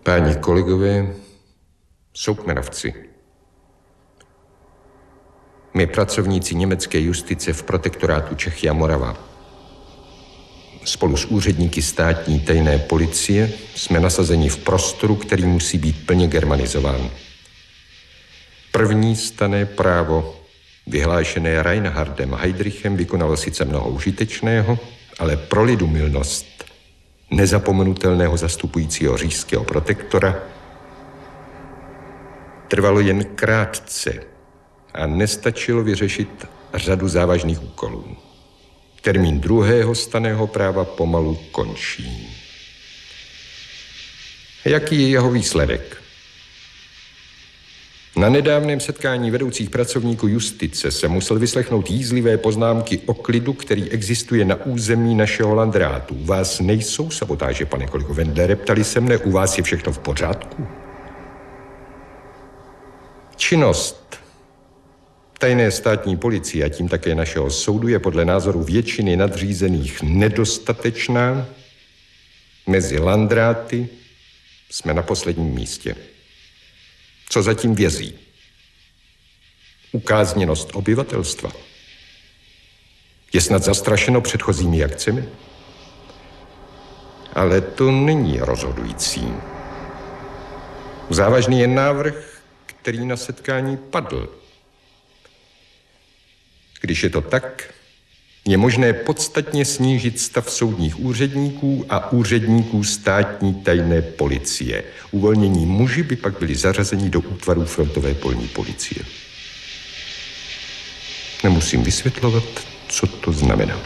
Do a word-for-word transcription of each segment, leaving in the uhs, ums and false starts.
Páni kolegové, jsou kmenovci. My pracovníci německé justice v protektorátu Čechy a Morava. Spolu s úředníky státní tajné policie jsme nasazeni v prostoru, který musí být plně germanizován. První stanné právo, vyhlášené Reinhardem Heydrichem, vykonalo sice mnoho užitečného, ale pro lidumilnost nezapomenutelného zastupujícího říšského protektora trvalo jen krátce a nestačilo vyřešit řadu závažných úkolů. Termín druhého stanného práva pomalu končí. Jaký je jeho výsledek? Na nedávném setkání vedoucích pracovníků justice se musel vyslechnout jízlivé poznámky o klidu, který existuje na území našeho landrátu. U vás nejsou sabotáže, pane kolego Wendlere, ptali se mne, u vás je všechno v pořádku? Činnost tajné státní policie a tím také našeho soudu je podle názoru většiny nadřízených nedostatečná. Mezi landráty jsme na posledním místě. Co zatím vězí? Ukázněnost obyvatelstva. Je snad zastrašeno předchozími akcemi? Ale to není rozhodující. Závažný je návrh, který na setkání padl. Když je to tak, je možné podstatně snížit stav soudních úředníků a úředníků státní tajné policie. Uvolnění muži by pak byli zařazeni do útvarů frontové polní policie. Nemusím vysvětlovat, co to znamená.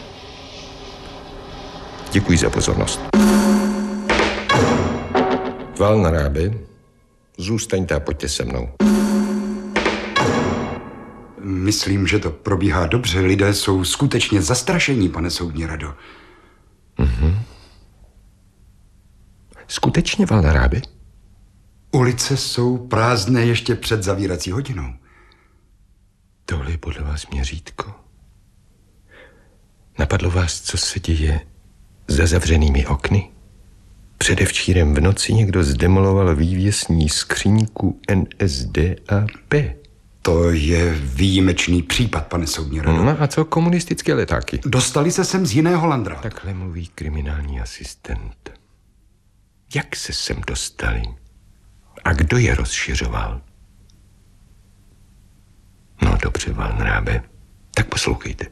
Děkuji za pozornost. Valnarábe, zůstaňte a pojďte se mnou. Myslím, že to probíhá dobře. Lidé jsou skutečně zastrašení, pane soudní rado. Mhm. Skutečně, Valnarábe? Ulice jsou prázdné ještě před zavírací hodinou. Tohle je podle vás měřítko? Napadlo vás, co se děje za zavřenými okny? Předevčírem v noci někdo zdemoloval vývěsní skříňku N S D A P. To je výjimečný případ, pane soudní rado. No a co komunistické letáky? Dostali se sem z jiného landrátu. Takhle mluví kriminální asistent. Jak se sem dostali? A kdo je rozšiřoval? No dobře, Valnarábe, tak poslouchejte.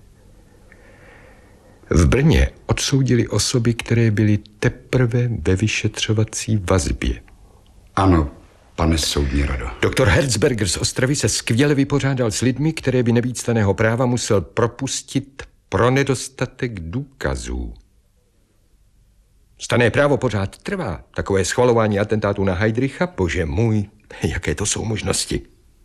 V Brně odsoudili osoby, které byly teprve ve vyšetřovací vazbě. Ano, pane soudní rado. Doktor Herzberger z Ostravy se skvěle vypořádal s lidmi, které by nebýt stanného práva musel propustit pro nedostatek důkazů. Stanné právo pořád trvá. Takové schvalování atentátu na Heydricha, bože můj, jaké to jsou možnosti.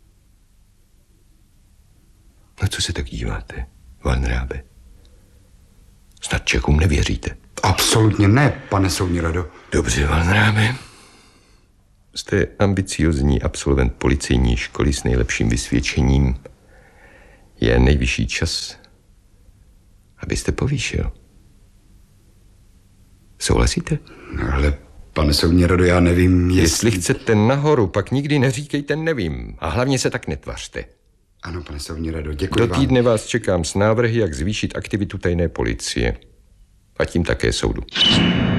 Na co se tak díváte, Valnarábe? Snad Čechům nevěříte? Absolutně ne, pane soudní rado. Dobře, Valnarábe. Jste ambiciozní absolvent policejní školy s nejlepším vysvědčením. Je nejvyšší čas, abyste povýšil. Souhlasíte? Ale, pane soudní rado, já nevím, jestli... Jestli chcete nahoru, pak nikdy neříkejte nevím. A hlavně se tak netvařte. Ano, pane soudní rado, děkuji Do vám. týdne vás čekám s návrhy, jak zvýšit aktivitu tajné policie. A tím také soudu.